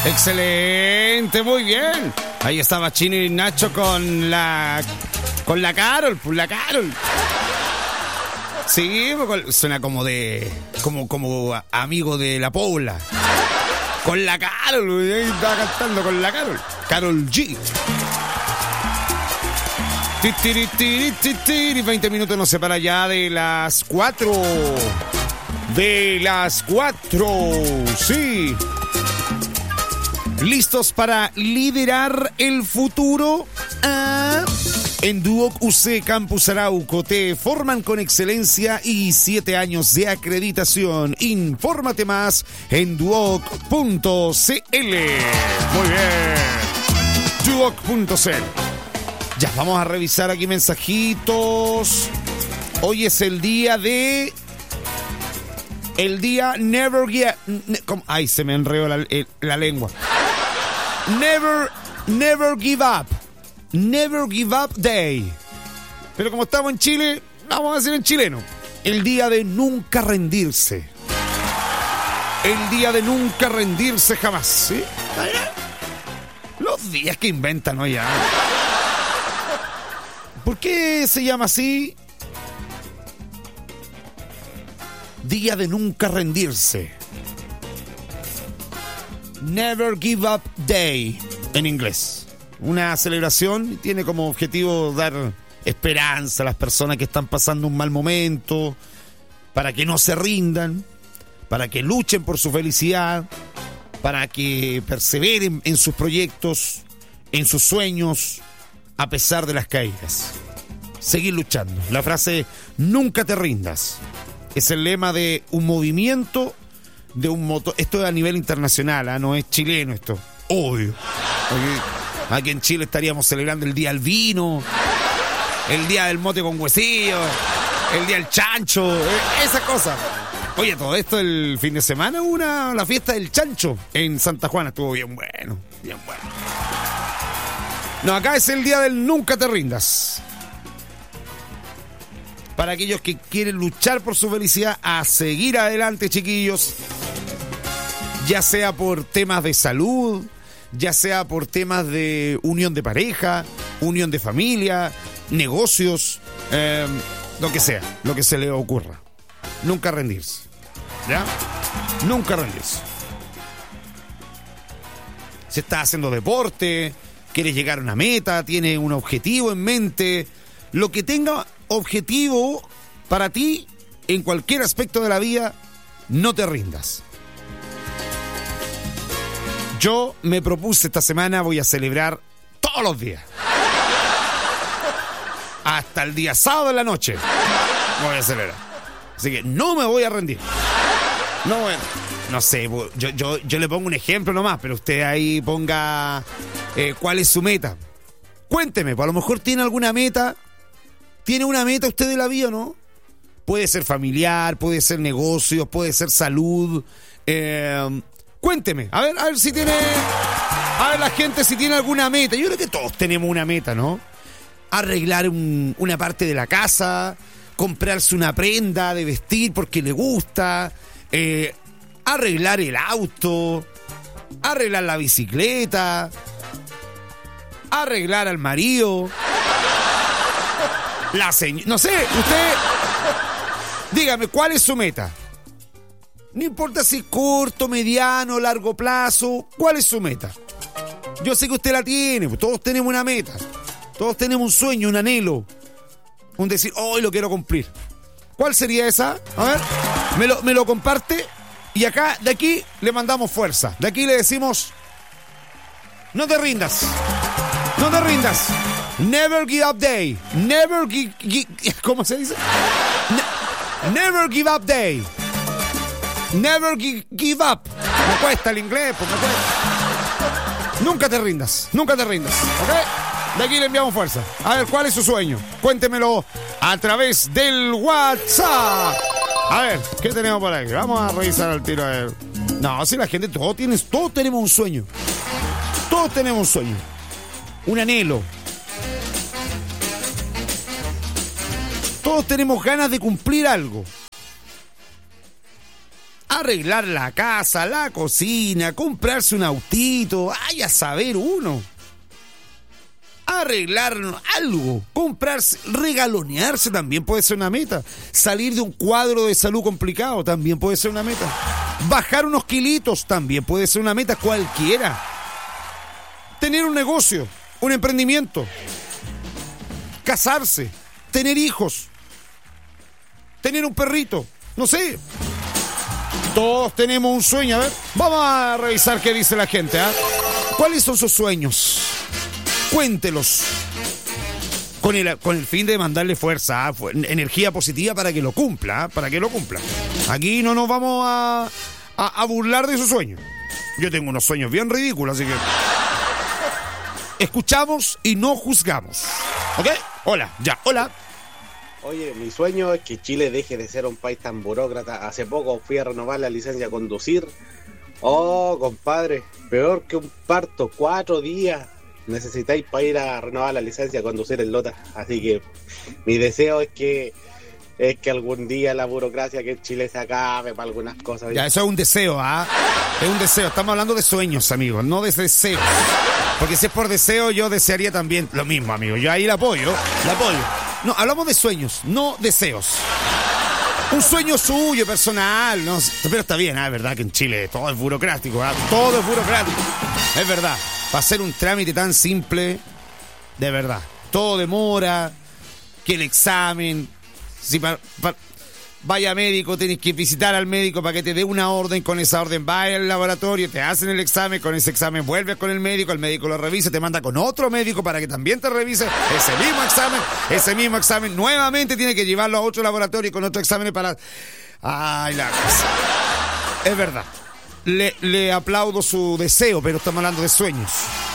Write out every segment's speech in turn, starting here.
Excelente, muy bien. Ahí estaba Chino y Nacho con la Carol, pues la Carol. Sí, suena como como amigo de la Paula. Con la Carol, ahí estaba cantando con la Carol. Carol G. 20 minutos nos separa ya de las 4. De las 4, sí. ¿Listos para liderar el futuro? En Duoc UC Campus Arauco te forman con excelencia y 7 años de acreditación. Infórmate más en duoc.cl. Muy bien. Duoc.cl. Ya, vamos a revisar aquí mensajitos. Hoy es el día Never Give... Ay, se me enredó la lengua. Never Give Up. Never Give Up Day. Pero como estamos en Chile, vamos a decir en chileno. El día de nunca rendirse. El día de nunca rendirse jamás, ¿sí? Los días que inventan hoy ya. ¿Por qué se llama así? Día de nunca rendirse. Never Give Up Day en inglés. Una celebración tiene como objetivo dar esperanza a las personas que están pasando un mal momento, para que no se rindan, para que luchen por su felicidad, para que perseveren en sus proyectos, en sus sueños, a pesar de las caídas. Seguir luchando. La frase nunca te rindas es el lema de un movimiento, de un motor. Esto es a nivel internacional, no es chileno esto. Obvio. Aquí en Chile estaríamos celebrando el día del vino, el día del mote con huesillo, el día del chancho, esa cosa. Oye, todo esto el fin de semana hubo la fiesta del chancho en Santa Juana. Estuvo bien bueno, bien bueno. No, acá es el día del nunca te rindas. Para aquellos que quieren luchar por su felicidad, a seguir adelante, chiquillos. Ya sea por temas de salud, ya sea por temas de unión de pareja, unión de familia, negocios, lo que sea, lo que se le ocurra. Nunca rendirse. ¿Ya? Nunca rendirse. Si estás haciendo deporte, quieres llegar a una meta, tienes un objetivo en mente, lo que tenga objetivo para ti en cualquier aspecto de la vida, no te rindas. Yo me propuse esta semana, voy a celebrar todos los días. Hasta el día sábado en la noche voy a celebrar. Así que no me voy a rendir. No sé, yo le pongo un ejemplo nomás, pero usted ahí ponga cuál es su meta. Cuénteme, pues a lo mejor tiene alguna meta. ¿Tiene una meta usted de la vida o no? Puede ser familiar, puede ser negocios, puede ser salud. Cuénteme, a ver si tiene... A ver la gente si tiene alguna meta. Yo creo que todos tenemos una meta, ¿no? Arreglar una parte de la casa, comprarse una prenda de vestir porque le gusta, arreglar el auto, arreglar la bicicleta, arreglar al marido, la señora... No sé, usted... Dígame, ¿cuál es su meta? No importa si corto, mediano, largo plazo, ¿cuál es su meta? Yo sé que usted la tiene, pues todos tenemos una meta. Todos tenemos un sueño, un anhelo. Un decir, hoy lo quiero cumplir. ¿Cuál sería esa? A ver, me lo comparte. Y acá, de aquí, le mandamos fuerza. De aquí le decimos, no te rindas. No te rindas. Never give up day. Never ¿cómo se dice? Never give up day. Never give up. Me cuesta el inglés, pues me cuesta. Nunca te rindas. Nunca te rindas. ¿Ok? De aquí le enviamos fuerza. A ver, ¿cuál es su sueño? Cuéntemelo a través del WhatsApp. A ver, ¿qué tenemos por ahí? Vamos a revisar al tiro. A ver. No, si la gente, todos tenemos un sueño. Todos tenemos un sueño. Un anhelo. Todos tenemos ganas de cumplir algo. arreglar la casa, la cocina, comprarse un autito, ay, a saber uno. Arreglar algo, comprarse, regalonearse también puede ser una meta. Salir de un cuadro de salud complicado también puede ser una meta. Bajar unos kilitos también puede ser una meta, cualquiera. Tener un negocio, un emprendimiento, casarse, tener hijos, tener un perrito, no sé. Todos tenemos un sueño. A ver, vamos a revisar qué dice la gente, ¿eh? ¿Cuáles son sus sueños? Cuéntelos. Con el fin de mandarle fuerza, energía positiva para que lo cumpla, Aquí no nos vamos a burlar de sus sueños. Yo tengo unos sueños bien ridículos, así que escuchamos y no juzgamos. ¿Ok? Hola, ya, hola. Oye, mi sueño es que Chile deje de ser un país tan burócrata. Hace poco fui a renovar la licencia a conducir. Oh, compadre, peor que un parto, 4 días necesitáis para ir a renovar la licencia a conducir en Lota. Así que mi deseo es que algún día la burocracia que en Chile se acabe para algunas cosas. Ya, eso es un deseo, ¿ah? Es un deseo. Estamos hablando de sueños, amigos, no de deseos. Porque si es por deseo, yo desearía también lo mismo, amigo. Yo ahí la apoyo. No, hablamos de sueños, no deseos. Un sueño suyo, personal, ¿no? Pero está bien, es verdad que en Chile todo es burocrático, ¿eh? Todo es burocrático. Es verdad. Para hacer un trámite tan simple, de verdad. Todo demora, que el examen. Si vaya médico, tenés que visitar al médico para que te dé una orden. Con esa orden vaya al laboratorio, te hacen el examen. Con ese examen vuelves con el médico lo revisa, te manda con otro médico para que también te revise ese mismo examen. Nuevamente tiene que llevarlo a otro laboratorio con otro examen para... Ay, la cosa. Es verdad. Le aplaudo su deseo, pero estamos hablando de sueños.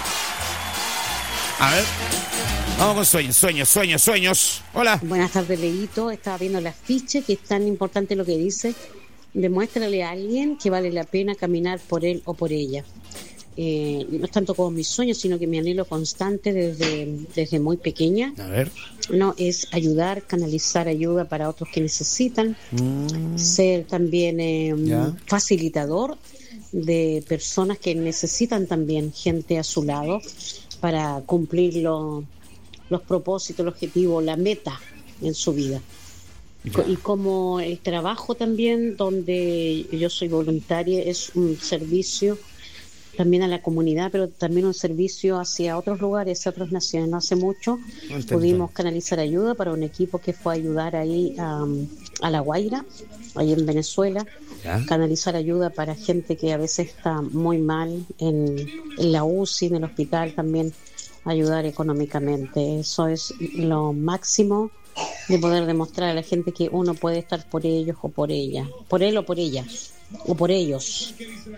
A ver. Vamos con sueños. Hola. Buenas tardes, Leito. Estaba viendo las fichas, que es tan importante lo que dice. Demuéstrale a alguien que vale la pena caminar por él o por ella. No es tanto como mis sueños, sino que mi anhelo constante desde muy pequeña. A ver. No, es ayudar, canalizar ayuda para otros que necesitan. Ser también facilitador de personas que necesitan también gente a su lado para cumplir los propósitos, el objetivo, la meta en su vida. Y como el trabajo también, donde yo soy voluntaria, es un servicio también a la comunidad, pero también un servicio hacia otros lugares, a otras naciones. No hace mucho pudimos canalizar ayuda para un equipo que fue a ayudar ahí a La Guaira, ahí en Venezuela. ¿Ya? Canalizar ayuda para gente que a veces está muy mal en la UCI, en el hospital, también ayudar económicamente. Eso es lo máximo de poder demostrar a la gente que uno puede estar por ellos o por ella, por él o por ella, o por ellos.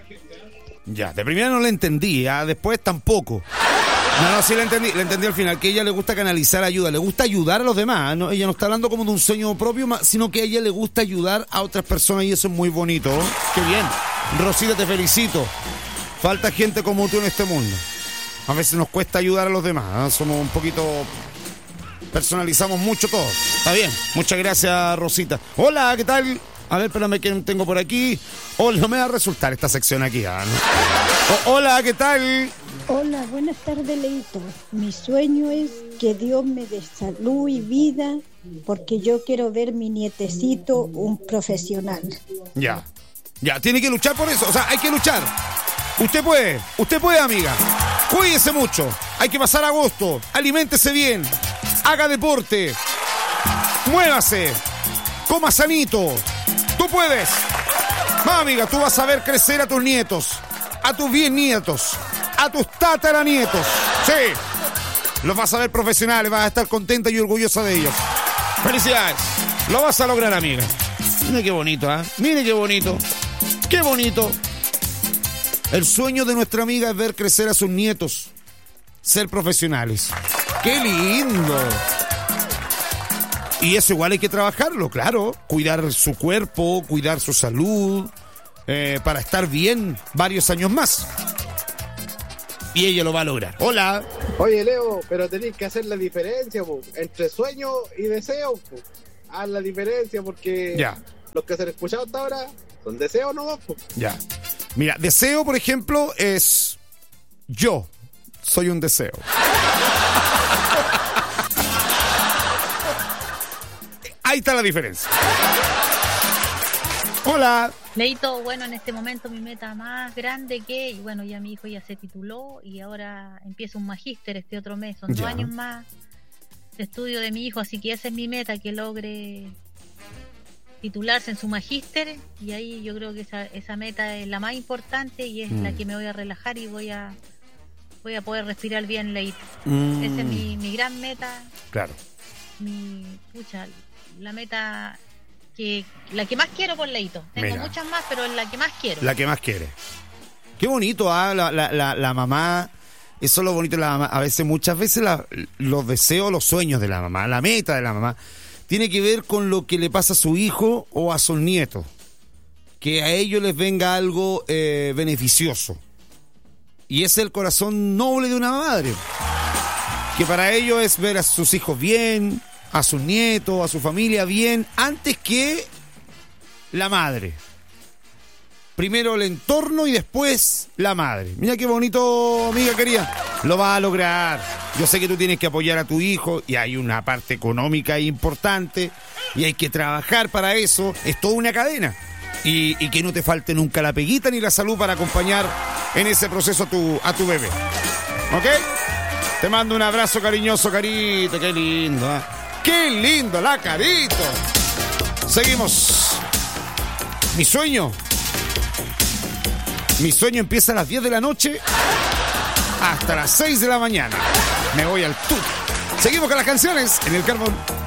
Ya, de primera no la entendí, después tampoco. No, sí la entendí al final, que a ella le gusta canalizar ayuda, le gusta ayudar a los demás, ¿no? Ella no está hablando como de un sueño propio, sino que a ella le gusta ayudar a otras personas y eso es muy bonito. Qué bien. Rosita, te felicito. Falta gente como tú en este mundo. A veces nos cuesta ayudar a los demás, ¿eh? Somos un poquito... personalizamos mucho todo. Está bien, muchas gracias, Rosita. Hola, ¿qué tal? A ver, espérame, ¿quién tengo por aquí? Hola, no me va a resultar esta sección aquí, ¿no? Hola, ¿qué tal? Hola, buenas tardes, Leito. Mi sueño es que Dios me dé salud y vida, porque yo quiero ver mi nietecito un profesional. Ya, tiene que luchar por eso, o sea, hay que luchar. Usted puede, amiga. Cuídese mucho, hay que pasar agosto, aliméntese bien, haga deporte, muévase, coma sanito. Tú puedes. Va, amiga, tú vas a ver crecer a tus nietos, a tus bisnietos, a tus tataranietos. Sí. Los vas a ver profesionales, vas a estar contenta y orgullosa de ellos. Felicidades. Lo vas a lograr, amiga. Mire qué bonito, ¿eh? Mire qué bonito. Qué bonito. El sueño de nuestra amiga es ver crecer a sus nietos, ser profesionales. ¡Qué lindo! Y eso igual hay que trabajarlo, claro. Cuidar su cuerpo, cuidar su salud, para estar bien varios años más. Y ella lo va a lograr. ¡Hola! Oye, Leo, pero tenéis que hacer la diferencia, po, entre sueño y deseo. Po. Haz la diferencia porque los que se han escuchado hasta ahora Son deseos nomás, po. Ya. Mira, deseo, por ejemplo, es... Yo soy un deseo. Ahí está la diferencia. Hola. Leito, bueno, en este momento mi meta más grande que, y bueno, ya mi hijo ya se tituló y ahora empieza un magíster este otro mes, son 2 años más de estudio de mi hijo, así que esa es mi meta, que logre titularse en su magíster, y ahí yo creo que esa meta es la más importante y es la que me voy a relajar y voy a poder respirar bien, Leito. Esa es mi gran meta. Claro. La meta la que más quiero por Leito. Tengo muchas más, pero es la que más quiero. La que más quiere. Qué bonito, la mamá. Eso es lo bonito de la mamá. A veces, muchas veces, los deseos, los sueños de la mamá, la meta de la mamá, tiene que ver con lo que le pasa a su hijo o a sus nietos. Que a ellos les venga algo beneficioso. Y es el corazón noble de una madre. Que para ellos es ver a sus hijos bien, a sus nietos, a su familia bien, antes que la madre. Primero el entorno y después la madre. Mira qué bonito, amiga querida. Lo vas a lograr. Yo sé que tú tienes que apoyar a tu hijo y hay una parte económica importante y hay que trabajar para eso. Es toda una cadena. Y que no te falte nunca la peguita ni la salud para acompañar en ese proceso a tu bebé. ¿Ok? Te mando un abrazo cariñoso, Carito. Qué lindo, ¿eh? ¡Qué lindo la Carito! Seguimos. Mi sueño empieza a las 10 de la noche hasta las 6 de la mañana. Me voy al tour. Seguimos con las canciones en el Carbón.